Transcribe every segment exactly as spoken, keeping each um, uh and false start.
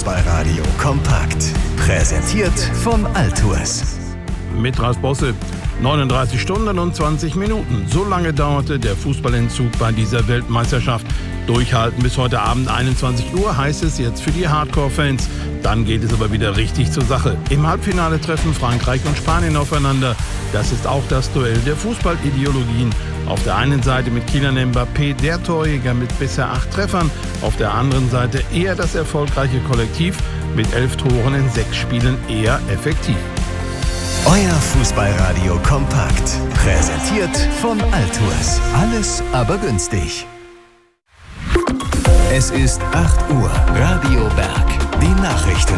Fußballradio kompakt. Präsentiert von Altours. Mit Ralf Bosse. neununddreißig Stunden und zwanzig Minuten. So lange dauerte der Fußballentzug bei dieser Weltmeisterschaft. Durchhalten bis heute Abend einundzwanzig Uhr heißt es jetzt für die Hardcore-Fans. Dann geht es aber wieder richtig zur Sache. Im Halbfinale treffen Frankreich und Spanien aufeinander. Das ist auch das Duell der Fußballideologien. Auf der einen Seite mit Kylian Mbappé, der Torjäger mit bisher acht Treffern. Auf der anderen Seite eher das erfolgreiche Kollektiv mit elf Toren in sechs Spielen eher effektiv. Euer Fußballradio kompakt. Präsentiert von Altours. Alles aber günstig. Es ist acht Uhr. Radio Berg. Die Nachrichten.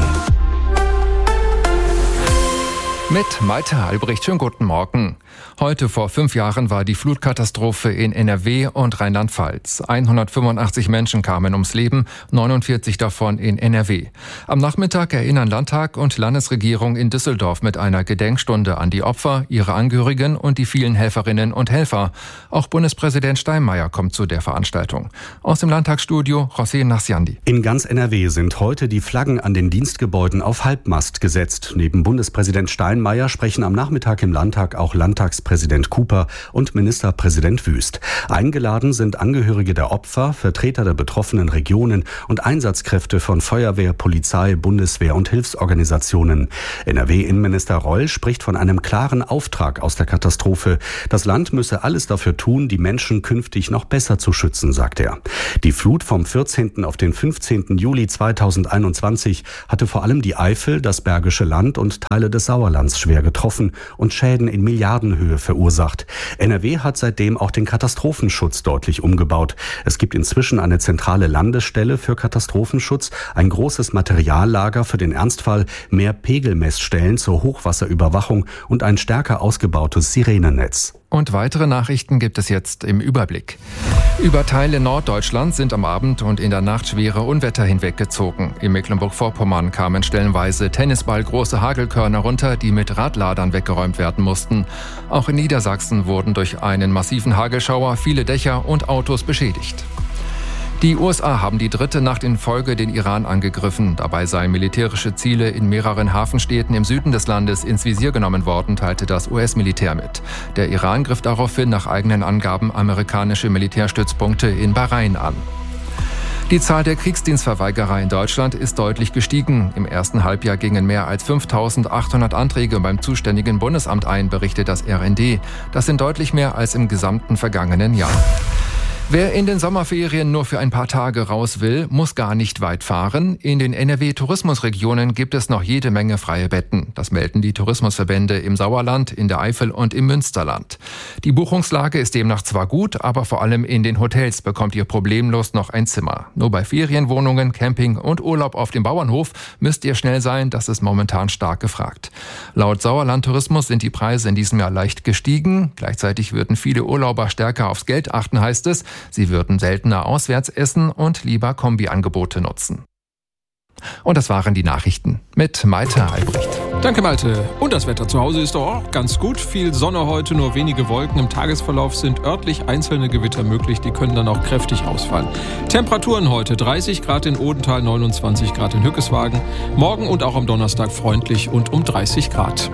Mit Malte Albrecht, schönen guten Morgen. Heute vor fünf Jahren war die Flutkatastrophe in N R W und Rheinland-Pfalz. hundertfünfundachtzig Menschen kamen ums Leben, neunundvierzig davon in N R W. Am Nachmittag erinnern Landtag und Landesregierung in Düsseldorf mit einer Gedenkstunde an die Opfer, ihre Angehörigen und die vielen Helferinnen und Helfer. Auch Bundespräsident Steinmeier kommt zu der Veranstaltung. Aus dem Landtagsstudio José Nachsiandi. In ganz N R W sind heute die Flaggen an den Dienstgebäuden auf Halbmast gesetzt. Neben Bundespräsident Steinmeier sprechen am Nachmittag im Landtag auch Landtagspräsident Cooper und Ministerpräsident Wüst. Eingeladen sind Angehörige der Opfer, Vertreter der betroffenen Regionen und Einsatzkräfte von Feuerwehr, Polizei, Bundeswehr und Hilfsorganisationen. N R W-Innenminister Reul spricht von einem klaren Auftrag aus der Katastrophe. Das Land müsse alles dafür tun, die Menschen künftig noch besser zu schützen, sagt er. Die Flut vom vierzehnten auf den fünfzehnten Juli zweitausendeinundzwanzig hatte vor allem die Eifel, das Bergische Land und Teile des Sauerlands schwer getroffen und Schäden in Milliardenhöhe verursacht. N R W hat seitdem auch den Katastrophenschutz deutlich umgebaut. Es gibt inzwischen eine zentrale Landesstelle für Katastrophenschutz, ein großes Materiallager für den Ernstfall, mehr Pegelmessstellen zur Hochwasserüberwachung und ein stärker ausgebautes Sirenennetz. Und weitere Nachrichten gibt es jetzt im Überblick. Über Teile Norddeutschlands sind am Abend und in der Nacht schwere Unwetter hinweggezogen. In Mecklenburg-Vorpommern kamen stellenweise tennisballgroße Hagelkörner runter, die mit Radladern weggeräumt werden mussten. Auch in Niedersachsen wurden durch einen massiven Hagelschauer viele Dächer und Autos beschädigt. Die U S A haben die dritte Nacht in Folge den Iran angegriffen. Dabei seien militärische Ziele in mehreren Hafenstädten im Süden des Landes ins Visier genommen worden, teilte das U S-Militär mit. Der Iran griff daraufhin nach eigenen Angaben amerikanische Militärstützpunkte in Bahrain an. Die Zahl der Kriegsdienstverweigerer in Deutschland ist deutlich gestiegen. Im ersten Halbjahr gingen mehr als fünftausendachthundert Anträge beim zuständigen Bundesamt ein, berichtet das R N D. Das sind deutlich mehr als im gesamten vergangenen Jahr. Wer in den Sommerferien nur für ein paar Tage raus will, muss gar nicht weit fahren. In den N R W-Tourismusregionen gibt es noch jede Menge freie Betten. Das melden die Tourismusverbände im Sauerland, in der Eifel und im Münsterland. Die Buchungslage ist demnach zwar gut, aber vor allem in den Hotels bekommt ihr problemlos noch ein Zimmer. Nur bei Ferienwohnungen, Camping und Urlaub auf dem Bauernhof müsst ihr schnell sein, das ist momentan stark gefragt. Laut Sauerland Tourismus sind die Preise in diesem Jahr leicht gestiegen. Gleichzeitig würden viele Urlauber stärker aufs Geld achten, heißt es. Sie würden seltener auswärts essen und lieber Kombiangebote nutzen. Und das waren die Nachrichten mit Malte Albrecht. Danke, Malte. Und das Wetter zu Hause ist doch auch ganz gut. Viel Sonne heute, nur wenige Wolken. Im Tagesverlauf sind örtlich einzelne Gewitter möglich. Die können dann auch kräftig ausfallen. Temperaturen heute dreißig Grad in Odenthal, neunundzwanzig Grad in Hückeswagen. Morgen und auch am Donnerstag freundlich und um dreißig Grad.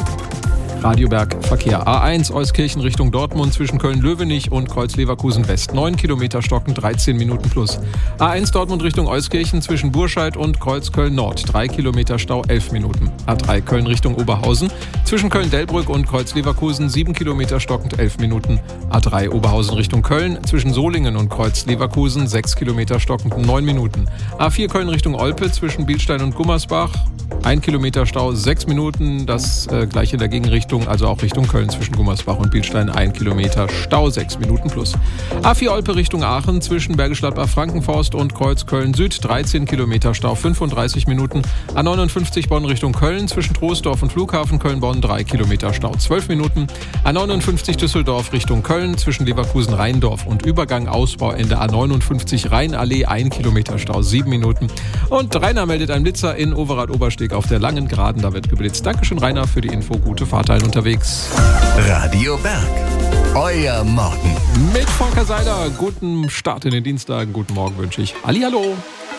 Radioberg Verkehr. A eins Euskirchen Richtung Dortmund zwischen Köln-Löwenich und Kreuz-Leverkusen West. neun Kilometer stocken, dreizehn Minuten plus. A eins Dortmund Richtung Euskirchen zwischen Burscheid und Kreuz-Köln Nord. drei Kilometer Stau, elf Minuten. A drei Köln Richtung Oberhausen zwischen Köln-Delbrück und Kreuz-Leverkusen. sieben Kilometer stockend, elf Minuten. A drei Oberhausen Richtung Köln zwischen Solingen und Kreuz-Leverkusen. sechs Kilometer stockend, neun Minuten. A vier Köln Richtung Olpe zwischen Bielstein und Gummersbach. ein Kilometer Stau, sechs Minuten. Das äh, gleiche in der Gegenrichtung. Also auch Richtung Köln zwischen Gummersbach und Bielstein, ein Kilometer Stau, sechs Minuten plus. A vier Olpe Richtung Aachen zwischen Bergisch Gladbach, Frankenforst und Kreuz Köln Süd, dreizehn Kilometer Stau, fünfunddreißig Minuten. A neunundfünfzig Bonn Richtung Köln zwischen Troisdorf und Flughafen Köln-Bonn, drei Kilometer Stau, zwölf Minuten. A neunundfünfzig Düsseldorf Richtung Köln zwischen Leverkusen-Rheindorf und Übergang Ausbauende A neunundfünfzig Rheinallee, ein Kilometer Stau, sieben Minuten. Und Rainer meldet einen Blitzer in Overath-Obersteg auf der langen Geraden, da wird geblitzt. Dankeschön, Rainer, für die Info. Gute Fahrt unterwegs. Radio Berg. Euer Morgen. Mit Volker Seiler. Guten Start in den Dienstag. Guten Morgen wünsche ich. Hallihallo.